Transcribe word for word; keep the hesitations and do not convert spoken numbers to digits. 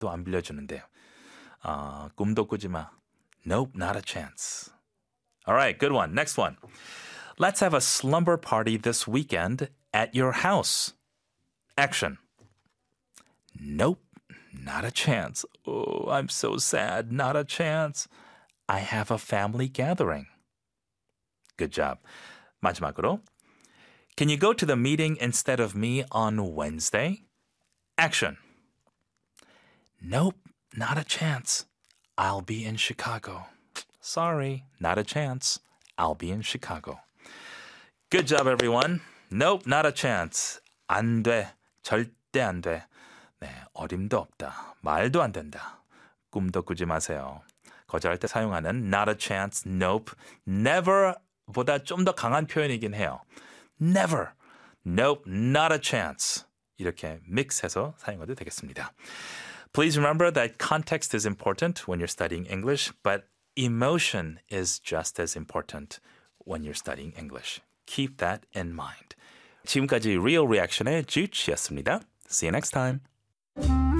또 안 빌려주는데요. 어, 꿈도 꾸지 마. Nope, not a chance. All right, good one. Next one. Let's have a slumber party this weekend at your house. Action. Nope, not a chance. Oh, I'm so sad. Not a chance. I have a family gathering. Good job. 마지막으로. Can you go to the meeting instead of me on Wednesday? Action. Nope, not a chance. I'll be in Chicago. Sorry, not a chance. I'll be in Chicago. Good job, everyone. Nope, not a chance. 안 돼. 절대 안 돼. 네, 어림도 없다. 말도 안 된다. 꿈도 꾸지 마세요. 거절할 때 사용하는 not a chance, nope, never 보다 좀 더 강한 표현이긴 해요. Never, nope, not a chance. 이렇게 믹스해서 사용해도 되겠습니다. Please remember that context is important when you're studying English, but emotion is just as important when you're studying English. Keep that in mind. 지금까지 Real Reaction의 주치였습니다. See you next time.